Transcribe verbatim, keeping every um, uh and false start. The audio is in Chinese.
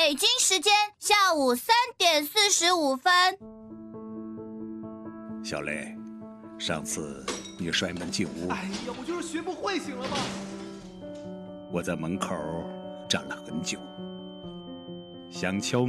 北京时间下午三点四十五分。 小雷，上次你摔门进屋， 哎呀，我就是学不会，行了吗？ 我在门口站了很久，想敲